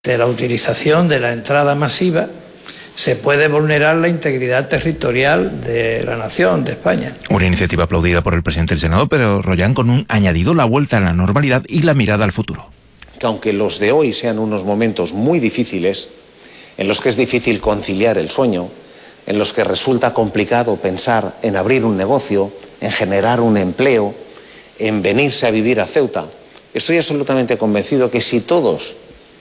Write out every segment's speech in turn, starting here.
De la utilización de la entrada masiva se puede vulnerar la integridad territorial de la nación, de España. Una iniciativa aplaudida por el presidente del Senado, pero Rollán con un añadido: la vuelta a la normalidad y la mirada al futuro. Que aunque los de hoy sean unos momentos muy difíciles, en los que es difícil conciliar el sueño, en los que resulta complicado pensar en abrir un negocio, en generar un empleo, en venirse a vivir a Ceuta, estoy absolutamente convencido que si todos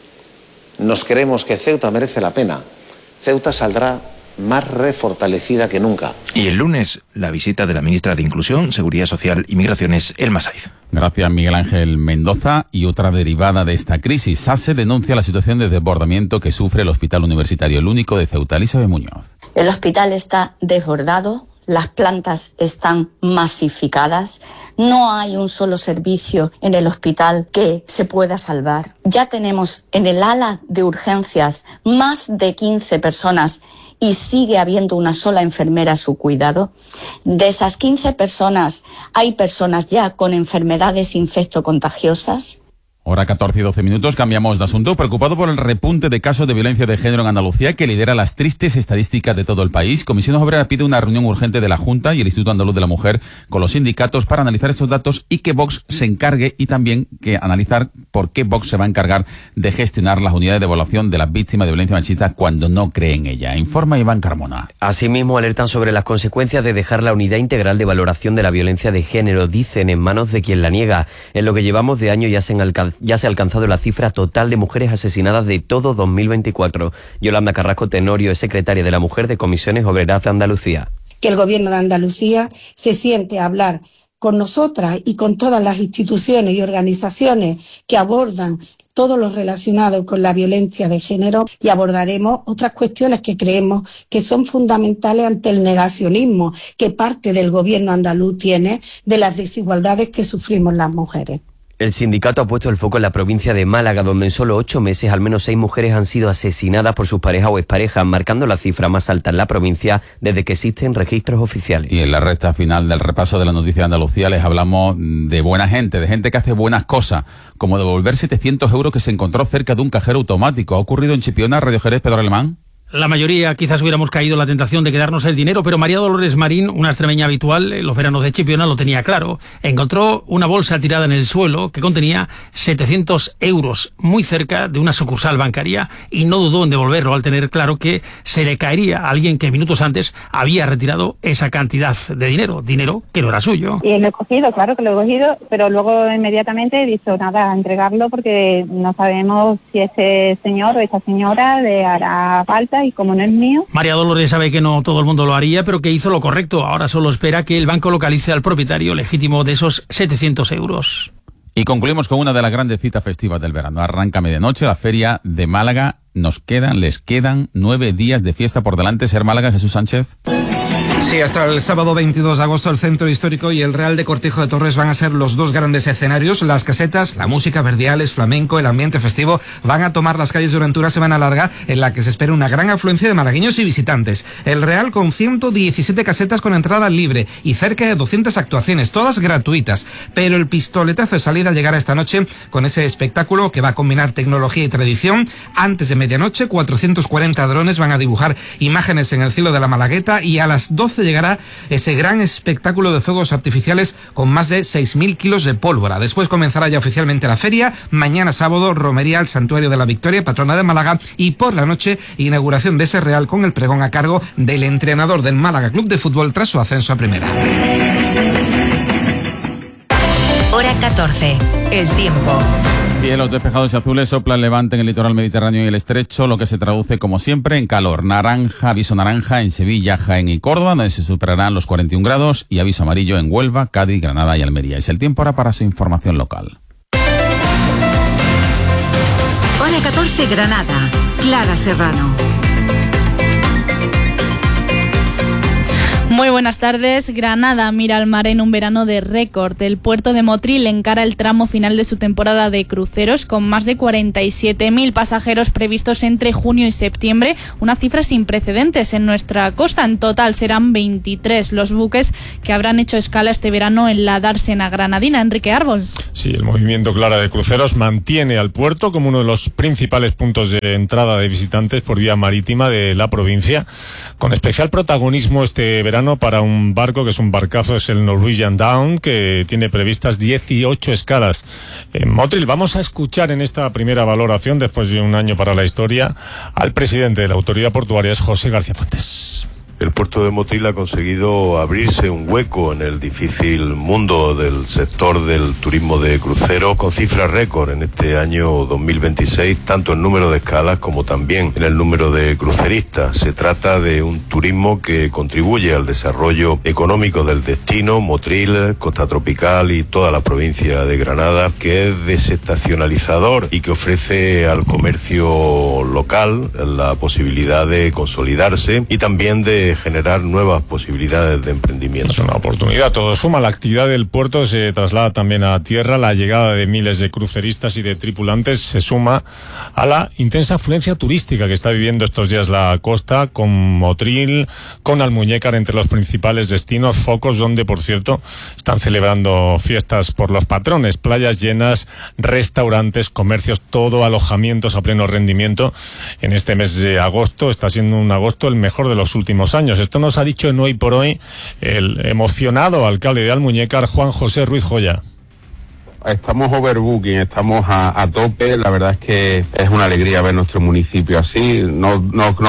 nos creemos que Ceuta merece la pena, Ceuta saldrá más refortalecida que nunca. Y el lunes, la visita de la ministra de Inclusión, Seguridad Social y Migraciones, Elma Saiz. Gracias, Miguel Ángel Mendoza. Y otra derivada de esta crisis, SASE denuncia la situación de desbordamiento que sufre el Hospital Universitario, el único de Ceuta. Elizabeth Muñoz. El hospital está desbordado. Las plantas están masificadas, no hay un solo servicio en el hospital que se pueda salvar. Ya tenemos en el ala de urgencias más de 15 personas y sigue habiendo una sola enfermera a su cuidado. De esas 15 personas, hay personas ya con enfermedades infectocontagiosas. Hora 14 y 12 minutos, cambiamos de asunto. Preocupado por el repunte de casos de violencia de género en Andalucía, que lidera las tristes estadísticas de todo el país, Comisión Obrera pide una reunión urgente de la Junta y el Instituto Andaluz de la Mujer con los sindicatos para analizar estos datos y que Vox se encargue, y también que analizar por qué Vox se va a encargar de gestionar las unidades de evaluación de las víctimas de violencia machista cuando no cree en ella. Informa Iván Carmona. Asimismo, alertan sobre las consecuencias de dejar la unidad integral de valoración de la violencia de género. Dicen, en manos de quien la niega. En lo que llevamos de año ya se ha alcanzado la cifra total de mujeres asesinadas de todo 2024. Yolanda Carrasco Tenorio es secretaria de la Mujer de Comisiones Obreras de Andalucía. Que el Gobierno de Andalucía se siente a hablar con nosotras y con todas las instituciones y organizaciones que abordan todo lo relacionado con la violencia de género, y abordaremos otras cuestiones que creemos que son fundamentales ante el negacionismo que parte del Gobierno andaluz tiene de las desigualdades que sufrimos las mujeres. El sindicato ha puesto el foco en la provincia de Málaga, donde en solo 8 meses al menos 6 mujeres han sido asesinadas por sus parejas o exparejas, marcando la cifra más alta en la provincia desde que existen registros oficiales. Y en la recta final del repaso de la noticia de Andalucía les hablamos de buena gente, de gente que hace buenas cosas, como devolver 700 euros que se encontró cerca de un cajero automático. ¿Ha ocurrido en Chipiona, Radio Jerez, Pedro Alemán? La mayoría quizás hubiéramos caído en la tentación de quedarnos el dinero, pero María Dolores Marín, una extremeña habitual en los veranos de Chipiona, lo tenía claro. Encontró una bolsa tirada en el suelo que contenía 700 euros, muy cerca de una sucursal bancaria, y no dudó en devolverlo al tener claro que se le caería a alguien que minutos antes había retirado esa cantidad de dinero que no era suyo. Y lo he cogido, claro que lo he cogido, pero luego inmediatamente he dicho, nada, a entregarlo porque no sabemos si ese señor o esa señora le hará falta, y como no es mío. María Dolores sabe que no todo el mundo lo haría, pero que hizo lo correcto. Ahora solo espera que el banco localice al propietario legítimo de esos 700 euros. Y concluimos con una de las grandes citas festivas del verano. Arranca a medianoche la Feria de Málaga. Les quedan 9 días de fiesta por delante. Ser Málaga, Jesús Sánchez. Sí, hasta el sábado 22 de agosto el Centro Histórico y el Real de Cortijo de Torres van a ser los dos grandes escenarios. Las casetas, la música, verdiales, flamenco, el ambiente festivo van a tomar las calles durante una semana larga en la que se espera una gran afluencia de malagueños y visitantes. El Real con 117 casetas con entrada libre y cerca de 200 actuaciones, todas gratuitas. Pero el pistoletazo de salida llegará esta noche con ese espectáculo que va a combinar tecnología y tradición. Antes de medianoche, 440 drones van a dibujar imágenes en el cielo de la Malagueta, y a las 12 llegará ese gran espectáculo de fuegos artificiales con más de 6.000 kilos de pólvora. Después comenzará ya oficialmente la feria. Mañana sábado, romería al Santuario de la Victoria, patrona de Málaga, y por la noche, inauguración de ese Real con el pregón a cargo del entrenador del Málaga Club de Fútbol tras su ascenso a primera. Hora 14. El tiempo. Cielos despejados y azules, sopla el levante en el litoral mediterráneo y el estrecho, lo que se traduce como siempre en calor. Naranja, aviso naranja en Sevilla, Jaén y Córdoba, donde se superarán los 41 grados, y aviso amarillo en Huelva, Cádiz, Granada y Almería. Es el tiempo ahora para su información local. Hora 14, Granada. Clara Serrano. Muy buenas tardes. Granada mira al mar en un verano de récord. El puerto de Motril encara el tramo final de su temporada de cruceros con más de 47.000 pasajeros previstos entre junio y septiembre, una cifra sin precedentes en nuestra costa. En total serán 23 los buques que habrán hecho escala este verano en la dársena granadina. Enrique Árbol. Sí, el movimiento Clara de Cruceros mantiene al puerto como uno de los principales puntos de entrada de visitantes por vía marítima de la provincia, con especial protagonismo este verano para un barco que es un barcazo, es el Norwegian Dawn, que tiene previstas 18 escalas en Motril. Vamos a escuchar en esta primera valoración, después de un año para la historia, al presidente de la autoridad portuaria, es José García Fuentes. El puerto de Motril ha conseguido abrirse un hueco en el difícil mundo del sector del turismo de crucero, con cifras récord en este año 2026, tanto en número de escalas como también en el número de cruceristas. Se trata de un turismo que contribuye al desarrollo económico del destino, Motril, Costa Tropical y toda la provincia de Granada, que es desestacionalizador y que ofrece al comercio local la posibilidad de consolidarse y también de generar nuevas posibilidades de emprendimiento. Es una oportunidad, todo suma. La actividad del puerto se traslada también a tierra. La llegada de miles de cruceristas y de tripulantes se suma a la intensa afluencia turística que está viviendo estos días la costa, con Motril, con Almuñécar entre los principales destinos, focos donde, por cierto, están celebrando fiestas por los patrones, playas llenas, restaurantes, comercios, todo, alojamientos a pleno rendimiento. En este mes de agosto está siendo un agosto el mejor de los últimos años. Esto nos ha dicho en Hoy por Hoy el emocionado alcalde de Almuñécar, Juan José Ruiz Joya. Estamos overbooking, estamos a tope. La verdad es que es una alegría ver nuestro municipio así. Nos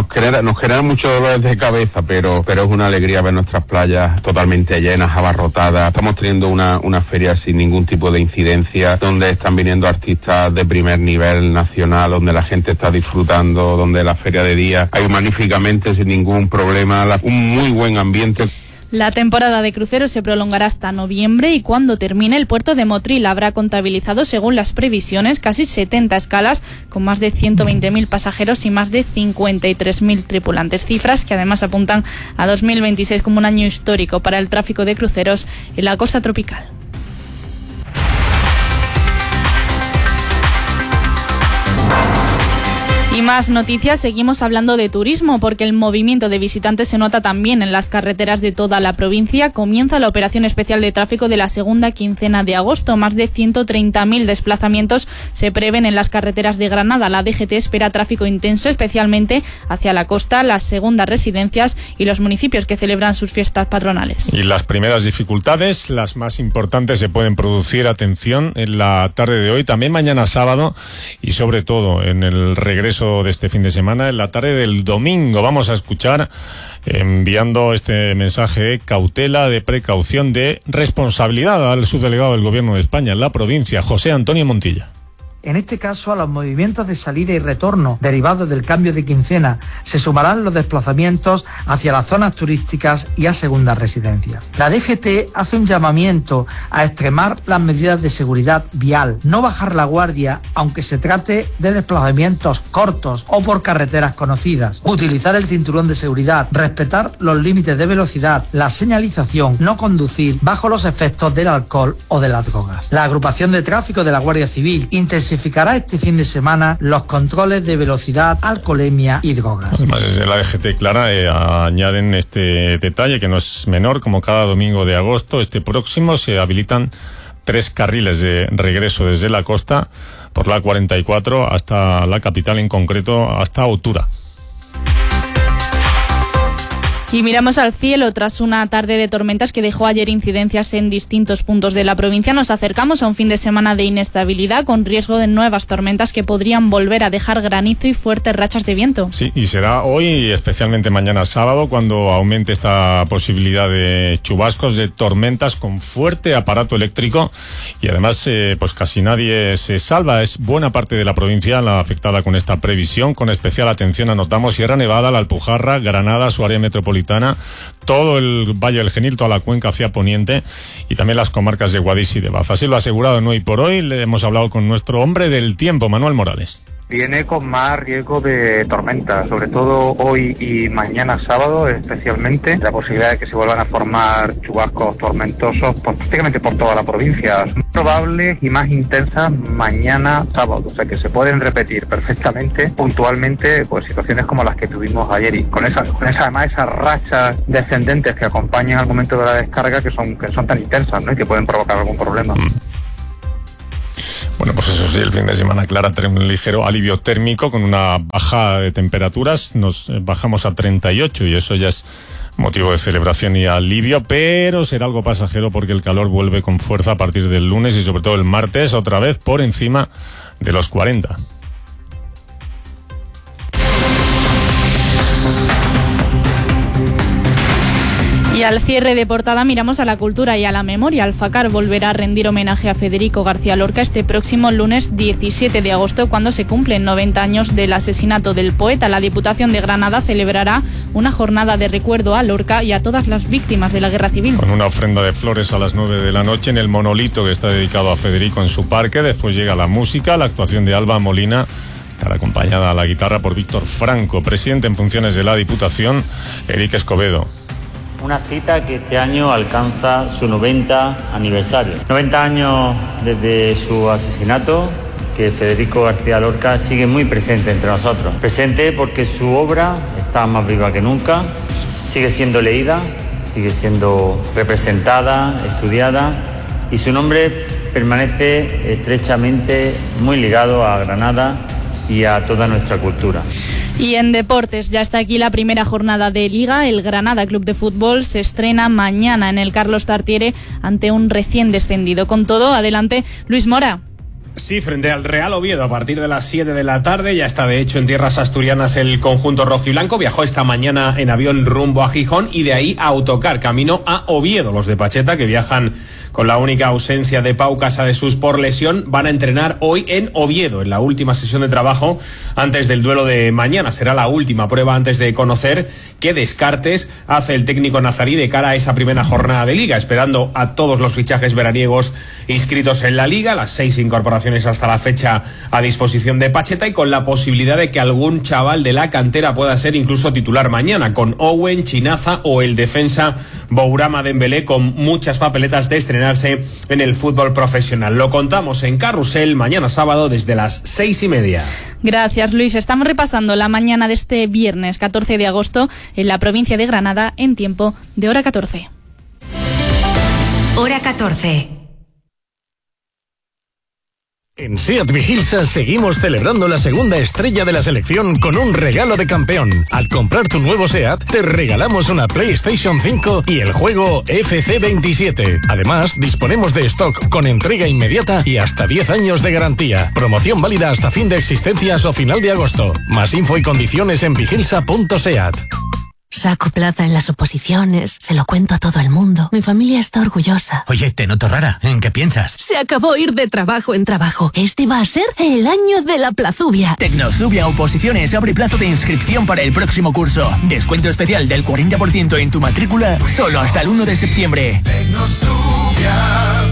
genera muchos dolores de cabeza, pero es una alegría ver nuestras playas totalmente llenas, abarrotadas. Estamos teniendo una feria sin ningún tipo de incidencia, donde están viniendo artistas de primer nivel nacional, donde la gente está disfrutando, donde la feria de día hay magníficamente, sin ningún problema, un muy buen ambiente. La temporada de cruceros se prolongará hasta noviembre y cuando termine el puerto de Motril habrá contabilizado, según las previsiones, casi 70 escalas con más de 120.000 pasajeros y más de 53.000 tripulantes. Cifras que además apuntan a 2026 como un año histórico para el tráfico de cruceros en la costa tropical. Y más noticias, seguimos hablando de turismo porque el movimiento de visitantes se nota también en las carreteras de toda la provincia. Comienza la operación especial de tráfico de la segunda quincena de agosto. Más de 130.000 desplazamientos se prevén en las carreteras de Granada. La DGT espera tráfico intenso, especialmente hacia la costa, las segundas residencias y los municipios que celebran sus fiestas patronales. Y las primeras dificultades, las más importantes, se pueden producir, atención, en la tarde de hoy, también mañana sábado y sobre todo en el regreso de este fin de semana, en la tarde del domingo. Vamos a escuchar, enviando este mensaje de cautela, de precaución, de responsabilidad al subdelegado del Gobierno de España en la provincia, José Antonio Montilla. En este caso, a los movimientos de salida y retorno derivados del cambio de quincena se sumarán los desplazamientos hacia las zonas turísticas y a segundas residencias. La DGT hace un llamamiento a extremar las medidas de seguridad vial, no bajar la guardia aunque se trate de desplazamientos cortos o por carreteras conocidas, utilizar el cinturón de seguridad, respetar los límites de velocidad, la señalización, no conducir bajo los efectos del alcohol o de las drogas. La agrupación de tráfico de la Guardia Civil intensificará este fin de semana los controles de velocidad, alcoholemia y drogas. Además, desde la DGT Clara añaden este detalle que no es menor. Como cada domingo de agosto, este próximo, se habilitan 3 carriles de regreso desde la costa por la 44 hasta la capital, en concreto hasta Otura. Y miramos al cielo. Tras una tarde de tormentas que dejó ayer incidencias en distintos puntos de la provincia, nos acercamos a un fin de semana de inestabilidad con riesgo de nuevas tormentas que podrían volver a dejar granizo y fuertes rachas de viento. Sí, y será hoy y especialmente mañana sábado cuando aumente esta posibilidad de chubascos, de tormentas con fuerte aparato eléctrico y además pues casi nadie se salva. Es buena parte de la provincia la afectada con esta previsión. Con especial atención anotamos Sierra Nevada, La Alpujarra, Granada, su área metropolitana, todo el Valle del Genil, toda la cuenca hacia poniente y también las comarcas de Guadix y de Baza. Así lo ha asegurado en Hoy por Hoy. Le hemos hablado con nuestro hombre del tiempo, Manuel Morales. viene con más riesgo de tormenta, sobre todo hoy y mañana sábado, especialmente la posibilidad de que se vuelvan a formar chubascos tormentosos prácticamente por toda la provincia. Son probables y más intensas mañana sábado, o sea que se pueden repetir perfectamente, puntualmente, pues situaciones como las que tuvimos ayer, y con además esas rachas descendentes que acompañan al momento de la descarga, que son tan intensas, ¿no? Y que pueden provocar algún problema. Bueno, pues eso sí, el fin de semana, Clara, trae un ligero alivio térmico con una bajada de temperaturas. Nos bajamos a 38 y eso ya es motivo de celebración y alivio, pero será algo pasajero porque el calor vuelve con fuerza a partir del lunes y sobre todo el martes, otra vez por encima de los 40. Y al cierre de portada miramos a la cultura y a la memoria. Alfacar volverá a rendir homenaje a Federico García Lorca este próximo lunes 17 de agosto, cuando se cumplen 90 años del asesinato del poeta. La Diputación de Granada celebrará una jornada de recuerdo a Lorca y a todas las víctimas de la Guerra Civil. Con una ofrenda de flores a las 9 de la noche en el monolito que está dedicado a Federico en su parque. Después llega la música, la actuación de Alba Molina. Estará acompañada a la guitarra por Víctor Franco, presidente en funciones de la Diputación, Eric Escobedo. Una cita que este año alcanza su 90 aniversario. 90 años desde su asesinato, que Federico García Lorca sigue muy presente entre nosotros. Presente porque su obra está más viva que nunca, sigue siendo leída, sigue siendo representada, estudiada, y su nombre permanece estrechamente muy ligado a Granada y a toda nuestra cultura. Y en deportes, ya está aquí la primera jornada de Liga. El Granada Club de Fútbol se estrena mañana en el Carlos Tartiere ante un recién descendido. Con todo, adelante, Luis Mora. Sí, frente al Real Oviedo a partir de las 7 de la tarde. Ya está de hecho en tierras asturianas el conjunto rojiblanco. Viajó esta mañana en avión rumbo a Gijón y de ahí a autocar camino a Oviedo. Los de Pacheta, que viajan con la única ausencia de Pau Casadesús por lesión, van a entrenar hoy en Oviedo, en la última sesión de trabajo antes del duelo de mañana. Será la última prueba antes de conocer qué descartes hace el técnico nazarí de cara a esa primera jornada de Liga, esperando a todos los fichajes veraniegos inscritos en la Liga, las 6 incorporaciones hasta la fecha a disposición de Pacheta, y con la posibilidad de que algún chaval de la cantera pueda ser incluso titular mañana, con Owen, Chinaza o el defensa Bourama Dembélé, con muchas papeletas de estrenarse en el fútbol profesional. Lo contamos en Carrusel mañana sábado desde las 6:30. Gracias, Luis. Estamos repasando la mañana de este viernes 14 de agosto en la provincia de Granada en tiempo de hora 14. Hora 14. En SEAT Vigilsa seguimos celebrando la segunda estrella de la selección con un regalo de campeón. Al comprar tu nuevo SEAT, te regalamos una PlayStation 5 y el juego FC27. Además, disponemos de stock con entrega inmediata y hasta 10 años de garantía. Promoción válida hasta fin de existencias o final de agosto. Más info y condiciones en vigilsa.seat. Saco plaza en las oposiciones, se lo cuento a todo el mundo. Mi familia está orgullosa. Oye, te noto rara. ¿En qué piensas? Se acabó ir de trabajo en trabajo. Este va a ser el año de la plazubia. Tecnozubia Oposiciones abre plazo de inscripción para el próximo curso. Descuento especial del 40% en tu matrícula solo hasta el 1 de septiembre. Tecnozubia.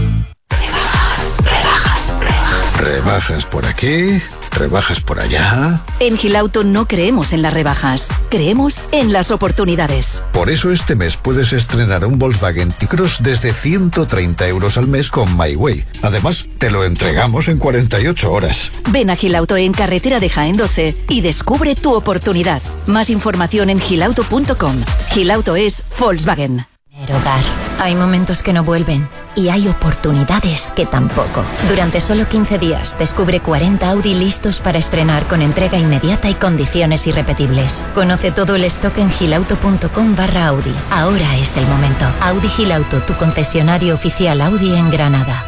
Rebajas por aquí, rebajas por allá. En Gilauto no creemos en las rebajas, creemos en las oportunidades. Por eso este mes puedes estrenar un Volkswagen T-Cross desde 130 euros al mes con MyWay. Además, te lo entregamos en 48 horas. Ven a Gilauto en carretera de Jaén 12 y descubre tu oportunidad. Más información en gilauto.com. Gilauto es Volkswagen. Hogar. Hay momentos que no vuelven y hay oportunidades que tampoco. Durante solo 15 días descubre 40 Audi listos para estrenar con entrega inmediata y condiciones irrepetibles. Conoce todo el stock en gilauto.com/Audi. Ahora es el momento. Audi Gilauto, tu concesionario oficial Audi en Granada.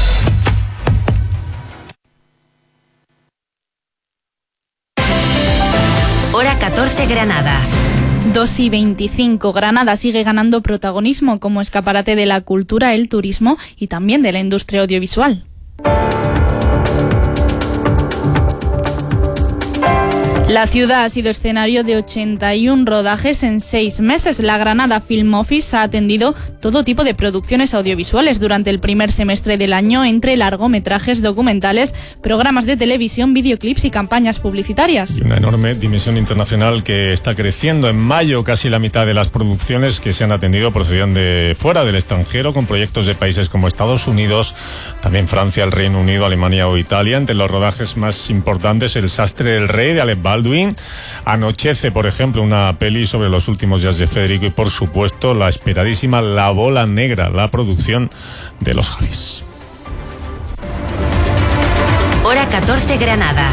Hora 14 Granada. 2:25. Granada sigue ganando protagonismo como escaparate de la cultura, el turismo y también de la industria audiovisual. La ciudad ha sido escenario de 81 rodajes en 6 meses. La Granada Film Office ha atendido todo tipo de producciones audiovisuales durante el primer semestre del año, entre largometrajes, documentales, programas de televisión, videoclips y campañas publicitarias. Y una enorme dimensión internacional que está creciendo. En mayo, casi la mitad de las producciones que se han atendido procedían de fuera del extranjero, con proyectos de países como Estados Unidos, también Francia, el Reino Unido, Alemania o Italia. Entre los rodajes más importantes, El sastre del rey, de Alec Baldwin, Anochece, por ejemplo, una peli sobre los últimos días de Federico, y por supuesto la esperadísima La bola negra, la producción de los Javis. Hora 14 Granada.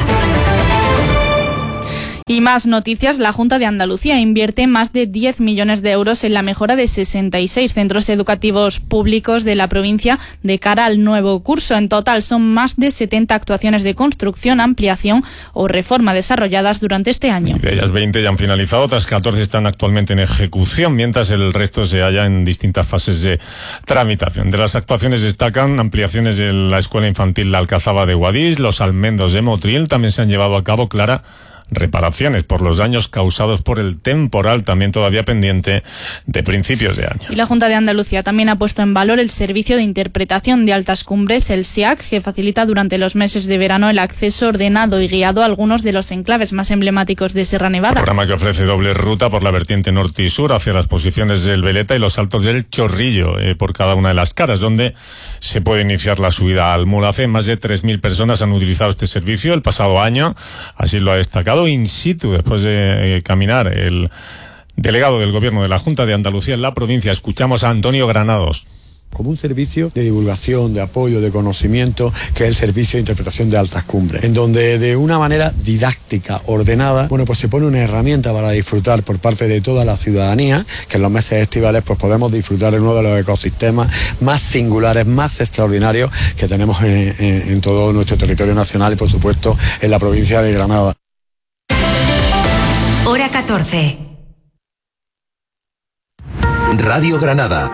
Y más noticias. La Junta de Andalucía invierte más de 10 millones de euros en la mejora de 66 centros educativos públicos de la provincia de cara al nuevo curso. En total son más de 70 actuaciones de construcción, ampliación o reforma desarrolladas durante este año. De ellas 20 ya han finalizado, otras 14 están actualmente en ejecución, mientras el resto se halla en distintas fases de tramitación. De las actuaciones destacan ampliaciones de la Escuela Infantil La Alcazaba de Guadix, los Almendos de Motril. También se han llevado a cabo, Clara, reparaciones por los daños causados por el temporal, también todavía pendiente de principios de año. Y la Junta de Andalucía también ha puesto en valor el servicio de interpretación de altas cumbres, el SIAC, que facilita durante los meses de verano el acceso ordenado y guiado a algunos de los enclaves más emblemáticos de Sierra Nevada. Programa que ofrece doble ruta por la vertiente norte y sur hacia las posiciones del Veleta y los Altos del Chorrillo, por cada una de las caras, donde se puede iniciar la subida al Mulacén. Más de 3.000 personas han utilizado este servicio el pasado año, así lo ha destacado in situ, después de caminar, el delegado del Gobierno de la Junta de Andalucía en la provincia. Escuchamos a Antonio Granados. Como un servicio de divulgación, de apoyo, de conocimiento, que es el servicio de interpretación de altas cumbres, en donde de una manera didáctica, ordenada, pues se pone una herramienta para disfrutar por parte de toda la ciudadanía, que en los meses estivales pues podemos disfrutar de uno de los ecosistemas más singulares, más extraordinarios que tenemos en todo nuestro territorio nacional y por supuesto en la provincia de Granada. Hora 14. Radio Granada.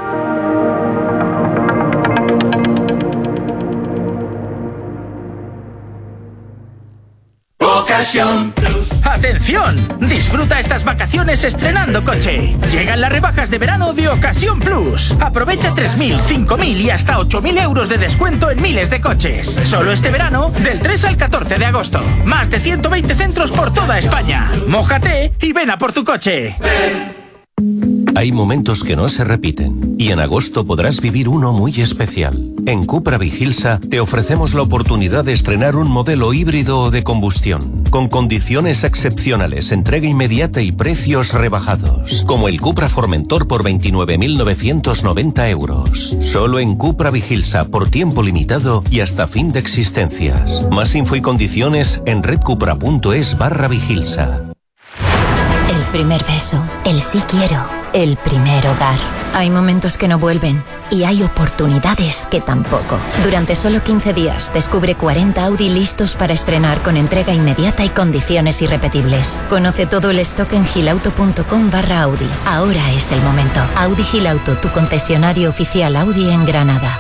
Ocasión Plus. ¡Atención! Disfruta estas vacaciones estrenando coche. Llegan las rebajas de verano de Ocasión Plus. Aprovecha 3.000, 5.000 y hasta 8.000 euros de descuento en miles de coches. Solo este verano, del 3 al 14 de agosto. Más de 120 centros por toda España. Mójate y ven a por tu coche. Hay momentos que no se repiten y en agosto podrás vivir uno muy especial. En Cupra Vigilsa te ofrecemos la oportunidad de estrenar un modelo híbrido o de combustión, con condiciones excepcionales, entrega inmediata y precios rebajados, como el Cupra Formentor por 29.990 euros. Solo en Cupra Vigilsa, por tiempo limitado y hasta fin de existencias. Más info y condiciones en redcupra.es/Vigilsa. El primer beso, el sí quiero, el primer hogar. Hay momentos que no vuelven y hay oportunidades que tampoco. Durante solo 15 días descubre 40 Audi listos para estrenar con entrega inmediata y condiciones irrepetibles. Conoce todo el stock en gilauto.com/Audi. Ahora es el momento. Audi Gilauto, tu concesionario oficial Audi en Granada.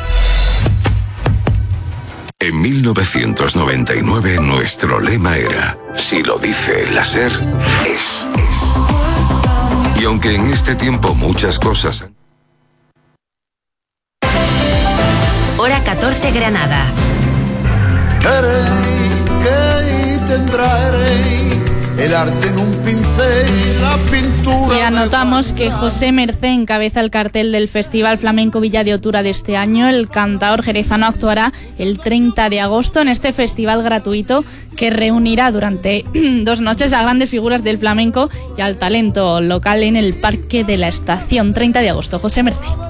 En 1999 nuestro lema era: si lo dice la SER, es. Y aunque en este tiempo muchas cosas... Hora 14 Granada. El arte en un pincel, la pintura. Y anotamos que José Mercé encabeza el cartel del Festival Flamenco Villa de Otura de este año. El cantaor jerezano actuará el 30 de agosto en este festival gratuito que reunirá durante 2 noches a grandes figuras del flamenco y al talento local en el Parque de la Estación. 30 de agosto, José Mercé.